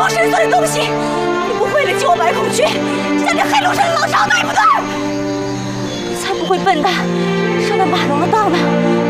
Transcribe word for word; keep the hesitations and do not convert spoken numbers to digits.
龙神算的东西，你不为了救我白孔雀，下点黑龙神的老巢，对不对？你才不会笨蛋上那马龙的当呢！